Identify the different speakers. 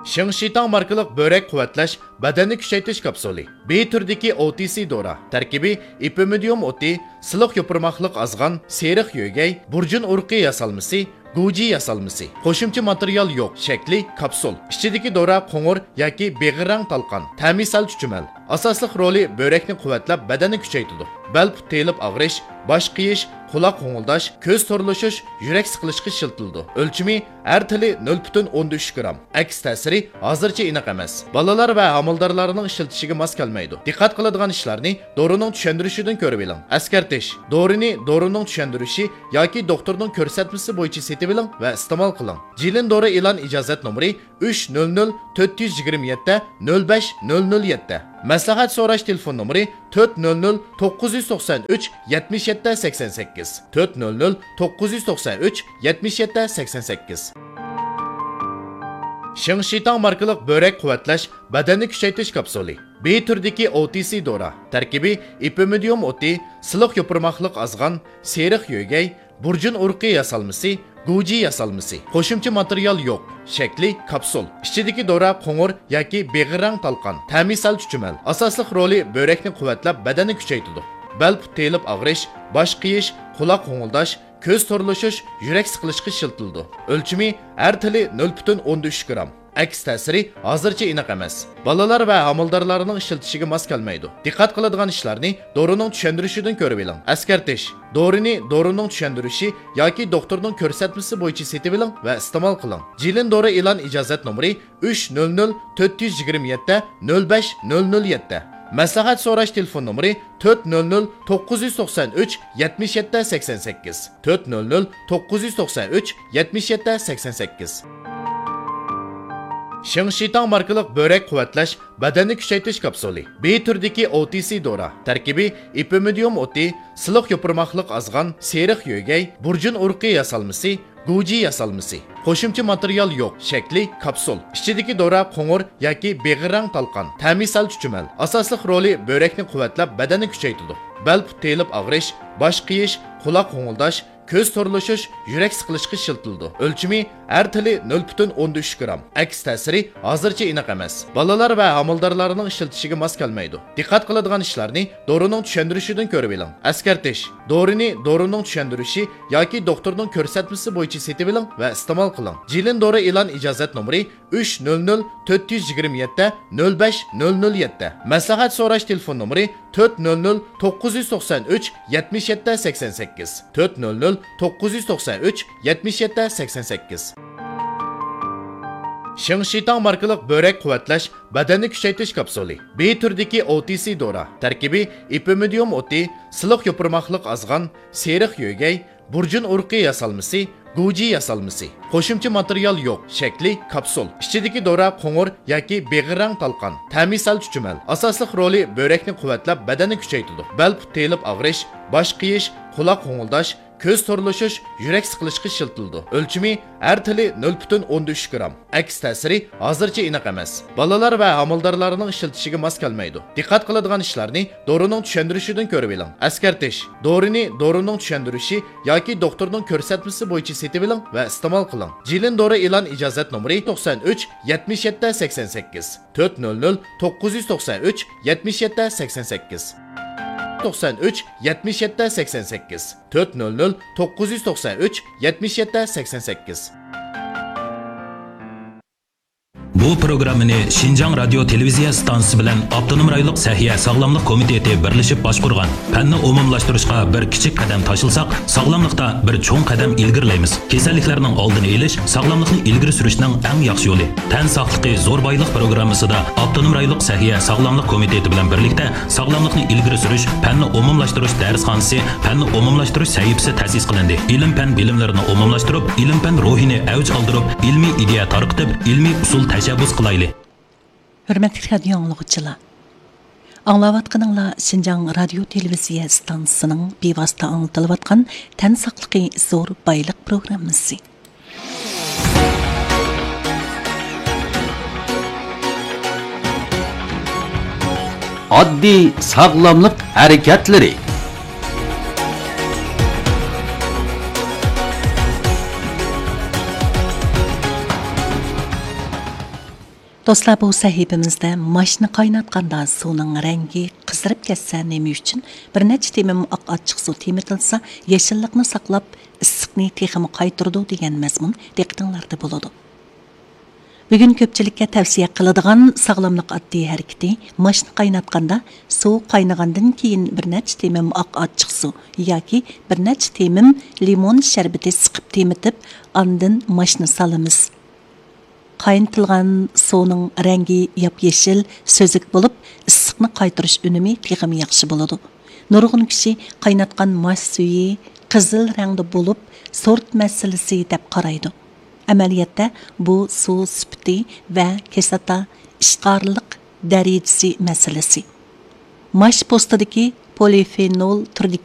Speaker 1: Shengshitang markalik börek quvvatlash, badanni kuchaytirish kapsuli. B turdagi OTC dora. Tarkibi ipimidium oti, siliq yopirmoqliq azg'an, seriq yo'gay, burjun urqi yasalmasi, Guji yasalmasi. Qo'shimcha material yo'q. Shakli kapsul. Ichidagi dora qo'ng'ir yoki beg'irrang talqon. Ta'mi sal chuchumal. Asosli roli börekni quvvatlab, badanni kuchaytiradi. Bel put telib og'rish, bosh qiyish, quloq qo'ng'ildash, ko'z to'rlashish, yurak siqilishga shiltildi. O'lchimi har tili 0.13 gram. Aks ta'siri hozircha aniq emas. Bolalar va homildorlarning ishiltishiga mos kelmaydi. Diqqat qiladigan ishlarni dorining tushuntirishidan ko'rib oling. Askartish. Dorining tushuntirishi yoki doktorning ko'rsatmasi bo'yicha setib oling va iste'mol qiling. Jilin dori e'lon ijozat nomeri 300 427 05007. Maslahat so'rash telefon nomeri 400 993 77 88 400 993 77 88. Shengshitang markalik börek quvvatlash, badanni kuchaytirish kapsuli. B turdagi OTC dora. Tarkibi ipimidium oti, siliq yopirmoqliq azg'an, seriq yo'gay, burjun urqi yasalmasi, Guji yasalmasi. Qo'shimcha material yo'q. Shakli kapsul. Ichidagi dora qo'ng'ir yoki beg'irrang talqon. Ta'mi sal chuchumal. Asosli roli börekni quvvatlab, badanni kuchaytiradi. Bel put telib og'rish, bosh qiyish, quloq qo'ng'ildash, ko'z to'rlashish, yurak siqilishga shiltildi. O'lchimi har tili 0.13 gram. Aks ta'siri hozircha aniq emas. Bolalar va homildorlarning ishiltishiga mos kelmaydi. Diqqat qiladigan ishlarni dorining tushuntirishidan ko'rib oling. Askartish. Dorining tushuntirishi yoki doktorning ko'rsatmasi bo'yicha setib oling va iste'mol qiling. Jilin dori e'lon ijozat nomeri 300 427 05007. Maslahat so'rash telefon nomeri 400 993 77 88 400 993 77 88. Shengshitang markalik börek quvvatlash, badanni kuchaytirish kapsuli. B turdagi OTC dora. Tarkibi ipimidium oti, siliq yopirmoqliq azg'an, seriq yo'gay, burjun urqi yasalmasi, Guji yasalmasi. Qo'shimcha material yo'q. Shakli kapsul. Ichidagi dora qo'ng'ir yoki beg'irrang talqon. Ta'mi sal chuchumal. Asosli roli börekni quvvatlab, badanni kuchaytiradi. Bel put telib og'rish, bosh qiyish, quloq qo'ng'ildash, ko'z to'rlashish, yurak siqilishga shiltildi. O'lchimi har tili 0.13 gram. Aks ta'siri hozircha aniq emas. Bolalar va homildorlarning ishiltishiga mos kelmaydi. Diqqat qiladigan ishlarni dorining tushuntirishidan ko'rib oling. Askartish. Dorining tushuntirishi yoki doktorning ko'rsatmasi bo'yicha setib oling va iste'mol qiling. Jilin dori e'lon ijozat nomeri 300 427 05007. Maslahat so'rash telefon nomeri 400 993 77 88 400 993 77 88. Shengshitang markalik börek quvvatlash, badanni kuchaytirish kapsuli. B turdagi OTC dora. Tarkibi ipimidium oti, siliq yopirmoqliq azg'an, seriq yo'gay, burjun urqi yasalmasi, Guji yasalmasi. Qo'shimcha material yo'q. Shakli kapsul. Ichidagi dora qo'ng'ir yoki beg'irrang talqon. Ta'mi sal chuchumal. Asosli roli börekni quvvatlab, badanni kuchaytiradi. Bel put telib og'rish, bosh qiyish, quloq qo'ng'ildash, ko'z to'rlashish, yurak siqilishga shiltildi. O'lchimi har tili 0.13 gram. Aks ta'siri hozircha aniq emas. Bolalar va homildorlarning ishiltishiga mos kelmaydi. Diqqat qiladigan ishlarni dorining tushuntirishidan ko'rib oling. Askartish. Dorining tushuntirishi yoki doktorning ko'rsatmasi bo'yicha setib oling va iste'mol qiling. Jilin dori e'lon ijozat nomeri 93 77 88 400 993 77 88 93 77 88 400 993 77 88.
Speaker 2: Bu programmani Şinjan Radyo Televiziya stansiyasi bilan Avtonom rayonluq Sahiya Sog'lomlik komiteti birlashib boshqargan. Fanni umumlashtirishga bir kichik qadam tashilsak, sog'lomlikda bir cho'ng qadam ilgirlaymiz. Kasalliklarning oldini olish, sog'lomlikni ilgari surishning eng yaxshi yo'li. Tan sog'ligi zo'r boylik programmasida Avtonom rayonluq Sahiya Sog'lomlik komiteti bilan birlikda sog'lomlikni ilgari surish, fanni umumlashtirish darsxonasi, fanni umumlashtirish sahifasi ta'sis qilindi. Ilm-fan bilimlarini umumlashtirib, ilm-fan ruhini avj oldirib, ilmiy ideya tarqitib, ilmiy usul tashabbus qilaylik.
Speaker 3: Hürmetli radio anlıqçılar. Anlavatqanыңlar Şinjan Radio Televiziya stansiyasının bevosita anlatılayotgan tan saqligi zo'r boylik programmasi.
Speaker 4: Oddiy sog'lomlik harakatlari.
Speaker 3: Dostlar, bu sahifamizda mashni qaynatganda suvning rangi qizarib ketsa nima uchun bir necha temim oq achchiq suv temitilsa yashillikni saqlab issiqni texmi qaytirdi degan mazmun diqqatinglarda bo'ladi. Bugun ko'pchilikka tavsiya qiladigan sog'lomlik oddiy harakati mashni qaynatganda suv qaynagandan keyin bir necha temim oq achchiq suv yoki bir necha temim limon sharbati siqib temitib, ondan mashni solamiz. Qaynatilgan suvning rangi yop-yeshil, so'zik bo'lib, issiqni qaytirish unumi texmi yaxshi bo'ladi. Nurg'un kishi qaynatgan mash suvi qizil rangda bo'lib, sort masalasi deb qaraydi. Amaliyotda bu suv sifati va kislota ishqorliq darajasi masalasi. Mash postidagi polifenol turdagi